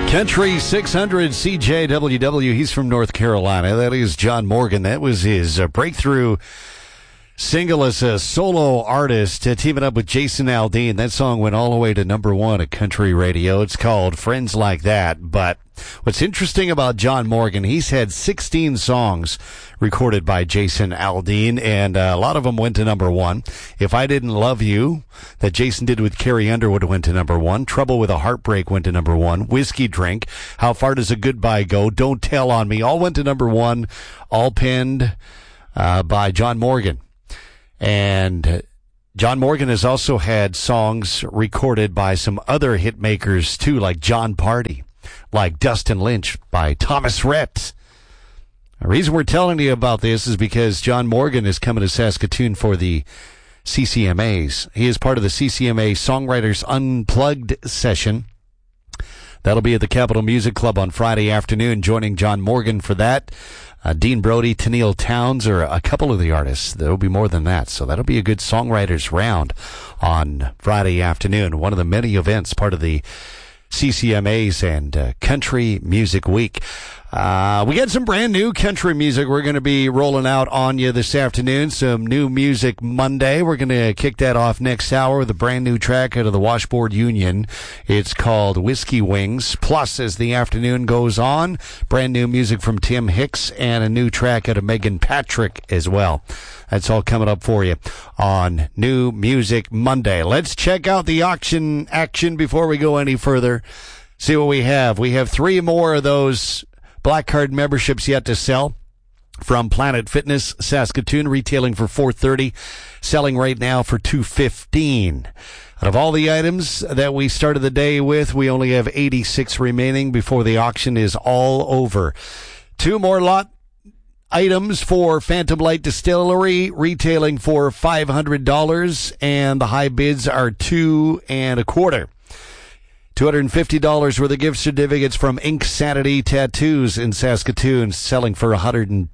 Country 600 CJWW. He's from North Carolina. That is John Morgan. That was his breakthrough single as a solo artist, teaming up with Jason Aldean. That song went all the way to number one at country radio. It's called Friends Like That. But what's interesting about John Morgan, he's had 16 songs recorded by Jason Aldean, and a lot of them went to number one. If I Didn't Love You, that Jason did with Carrie Underwood, went to number one. Trouble with a Heartbreak went to number one. Whiskey Drink, How Far Does a Goodbye Go, Don't Tell on Me, all went to number one, all penned by John Morgan. And John Morgan has also had songs recorded by some other hit makers too, like John Party, like Dustin Lynch by Thomas Rhett. The reason we're telling you about this is because John Morgan is coming to Saskatoon for the CCMAs. He is part of the CCMA Songwriters Unplugged session. That'll be at the Capitol Music Club on Friday afternoon. Joining John Morgan for that, Dean Brody, Tennille Towns are a couple of the artists. There'll be more than that. So that'll be a good songwriters round on Friday afternoon. One of the many events, part of the CCMAs and Country Music Week. We got some brand new country music we're going to be rolling out on you this afternoon. Some new music Monday. We're going to kick that off next hour with a brand new track out of the Washboard Union. It's called Whiskey Wings. Plus, as the afternoon goes on, brand new music from Tim Hicks and a new track out of Megan Patrick as well. That's all coming up for you on New Music Monday. Let's check out the auction action before we go any further. See what we have. We have 3 more of those Black Card memberships yet to sell from Planet Fitness Saskatoon, retailing for $430, selling right now for $215. Out of all the items that we started the day with, we only have 86 remaining before the auction is all over. 2 more lot items for Phantom Light Distillery, retailing for $500, and the high bids are $225. $250 worth of gift certificates from Ink Sanity Tattoos in Saskatoon, selling for $110.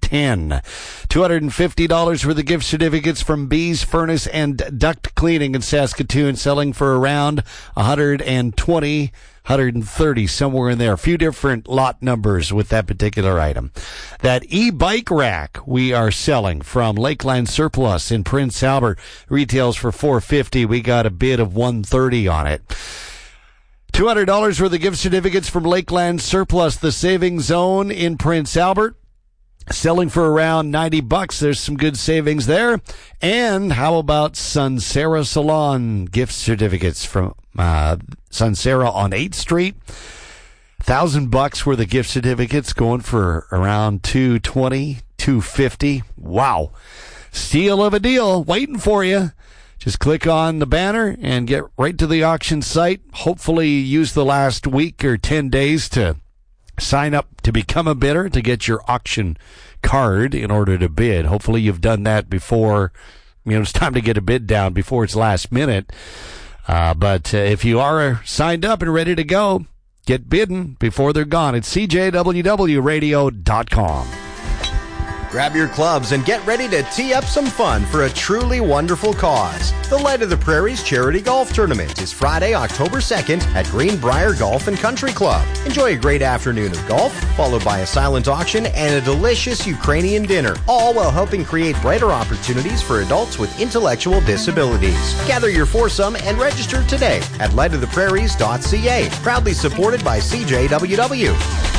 $250 worth of gift certificates from Bees Furnace and Duct Cleaning in Saskatoon, selling for around $120. 130, somewhere in there. A few different lot numbers with that particular item. That e-bike rack we are selling from Lakeland Surplus in Prince Albert retails for $450. We got a bid of $130 on it. $200 worth of gift certificates from Lakeland Surplus, the Saving Zone in Prince Albert, selling for around $90. There's some good savings there. And how about Sunsera Salon gift certificates from Sunsera on 8th Street? $1,000 worth of gift certificates going for around $220, $250. Wow. Steal of a deal waiting for you. Just click on the banner and get right to the auction site. Hopefully use the last week or 10 days to sign up to become a bidder to get your auction card in order to bid. Hopefully you've done that before, it's time to get a bid down before it's last minute. But if you are signed up and ready to go, get bidding before they're gone. It's CJWWradio.com. Grab your clubs and get ready to tee up some fun for a truly wonderful cause. The Light of the Prairies Charity Golf Tournament is Friday, October 2nd at Greenbrier Golf and Country Club. Enjoy a great afternoon of golf, followed by a silent auction and a delicious Ukrainian dinner, all while helping create brighter opportunities for adults with intellectual disabilities. Gather your foursome and register today at lightoftheprairies.ca. Proudly supported by CJWW.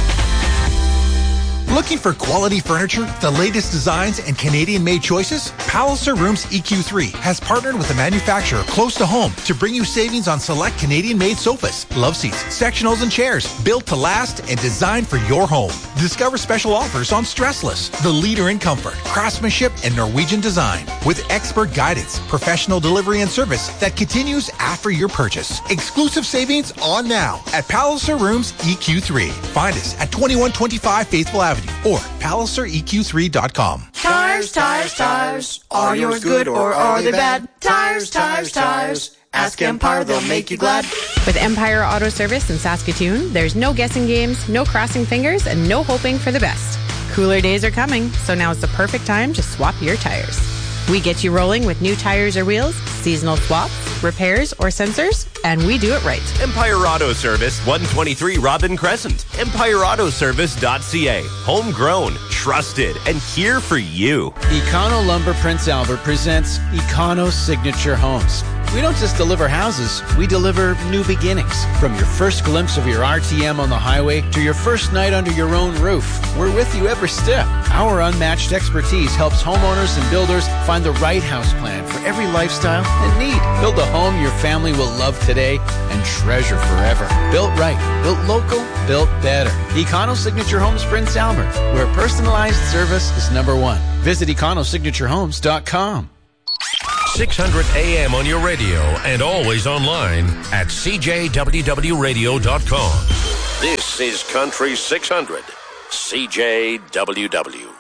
Looking for quality furniture, the latest designs, and Canadian-made choices? Palliser Rooms EQ3 has partnered with a manufacturer close to home to bring you savings on select Canadian-made sofas, love seats, sectionals, and chairs built to last and designed for your home. Discover special offers on Stressless, the leader in comfort, craftsmanship, and Norwegian design, with expert guidance, professional delivery, and service that continues after your purchase. Exclusive savings on now at Palliser Rooms EQ3. Find us at 2125 Faithful Avenue or PalliserEQ3.com. Tires, tires, tires. Are yours good or are they bad? Tires, tires, tires. Ask Empire, they'll make you glad. With Empire Auto Service in Saskatoon, there's no guessing games, no crossing fingers, and no hoping for the best. Cooler days are coming, so now is the perfect time to swap your tires. We get you rolling with new tires or wheels, seasonal swaps, repairs, or sensors, and we do it right. Empire Auto Service, 123 Robin Crescent. EmpireAutoservice.ca. Homegrown, trusted, and here for you. Econo Lumber Prince Albert presents Econo Signature Homes. We don't just deliver houses, we deliver new beginnings. From your first glimpse of your RTM on the highway to your first night under your own roof, we're with you every step. Our unmatched expertise helps homeowners and builders find the right house plan for every lifestyle and need. Build a home your family will love today and treasure forever. Built right, built local, built better. Econo Signature Homes Prince Albert, where personalized service is number one. Visit EconoSignatureHomes.com. 600 AM on your radio and always online at CJWWRadio.com. This is Country 600, CJWW.